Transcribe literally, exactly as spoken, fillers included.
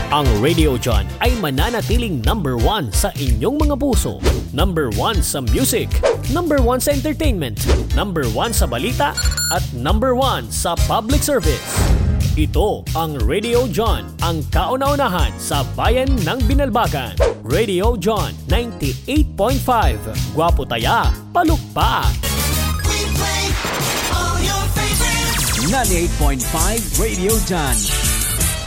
Ang Radio John ay mananatiling number one sa inyong mga puso. Number one sa music, number one sa entertainment, number one sa balita, at number one sa public service. Ito ang Radio John, ang kauna-unahan sa bayan ng Binalbagan. Radio John ninety-eight point five. Gwapo taya, palukpa. ninety-eight point five Radio John.